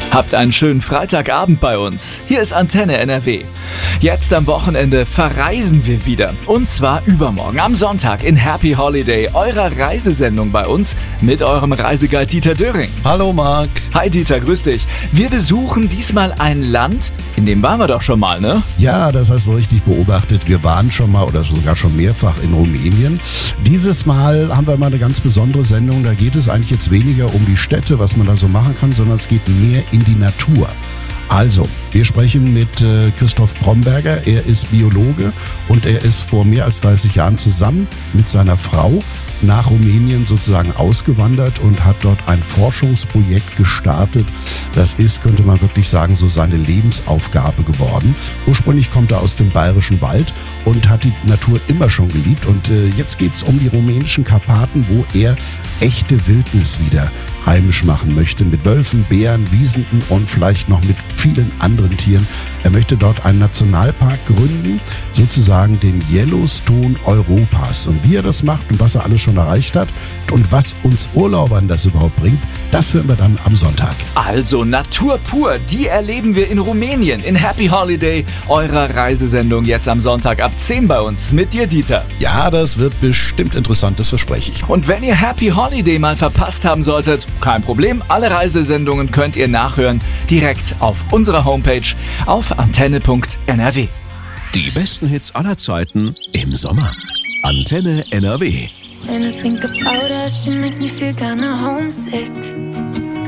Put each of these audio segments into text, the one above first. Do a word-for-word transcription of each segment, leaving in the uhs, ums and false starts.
Habt einen schönen Freitagabend bei uns. Hier ist Antenne N R W. Jetzt am Wochenende verreisen wir wieder. Und zwar übermorgen am Sonntag in Happy Holiday, eurer Reisesendung bei uns mit eurem Reiseguide Dieter Döring. Hallo Marc. Hi Dieter, grüß dich. Wir besuchen diesmal ein Land, in dem waren wir doch schon mal, ne? Ja, das hast du richtig beobachtet. Wir waren schon mal oder sogar schon mehrfach in Rumänien. Dieses Mal haben wir mal eine ganz besondere Sendung. Da geht es eigentlich jetzt weniger um die Städte, was man da so machen kann, sondern es geht mehr in die Natur. Also, wir sprechen mit äh, Christoph Bromberger. Er ist Biologe und er ist vor mehr als dreißig Jahren zusammen mit seiner Frau nach Rumänien sozusagen ausgewandert und hat dort ein Forschungsprojekt gestartet. Das ist, könnte man wirklich sagen, so seine Lebensaufgabe geworden. Ursprünglich kommt er aus dem Bayerischen Wald und hat die Natur immer schon geliebt. Und äh, jetzt geht es um die rumänischen Karpaten, wo er echte Wildnis wieder heimisch machen möchte. Mit Wölfen, Bären, Wiesenden und vielleicht noch mit vielen anderen Tieren. Er möchte dort einen Nationalpark gründen, sozusagen den Yellowstone Europas. Und wie er das macht und was er alles schon erreicht hat und was uns Urlaubern das überhaupt bringt, das hören wir dann am Sonntag. Also Natur pur, die erleben wir in Rumänien in Happy Holiday, eurer Reisesendung jetzt am Sonntag ab zehn bei uns mit dir, Dieter. Ja, das wird bestimmt interessant, das verspreche ich. Und wenn ihr Happy Holiday mal verpasst haben solltet, kein Problem, alle Reisesendungen könnt ihr nachhören direkt auf unserer Homepage auf antenne punkt n r w. Die besten Hits aller Zeiten im Sommer. Antenne N R W. When I think about us, it makes me feel kinda homesick.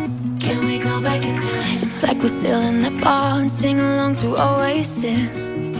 Can we go back in time? It's like we're still in that bar and sing along to Oasis.